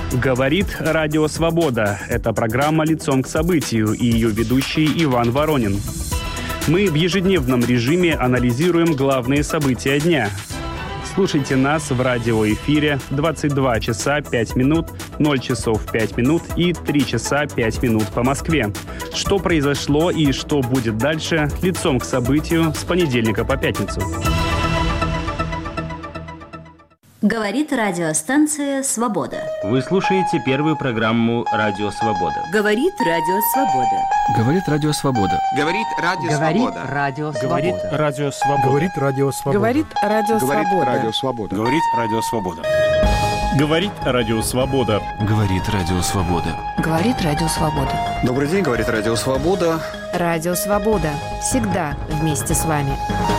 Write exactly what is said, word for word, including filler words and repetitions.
Говорит Радио Свобода. Это программа «Лицом к событию» и ее ведущий Иван Воронин. Мы в ежедневном режиме анализируем главные события дня. Слушайте нас в радиоэфире двадцать два часа пять минут, ноль часов пять минут и три часа пять минут по Москве. Что произошло и что будет дальше, лицом к событию с понедельника по пятницу. Говорит радиостанция «Свобода». Вы слушаете первую программу «Радио Свобода». Говорит Радио Свобода. Говорит Радио Свобода. Говорит Радио Свобода. Говорит Радио Свобода. Говорит Радио Свобода. Говорит Радио Свобода. Говорит Радио Свобода. Говорит Радио Свобода. Говорит Радио Свобода. Говорит Радио Свобода. Добрый день, говорит Радио Свобода. Радио Свобода. Всегда вместе с вами.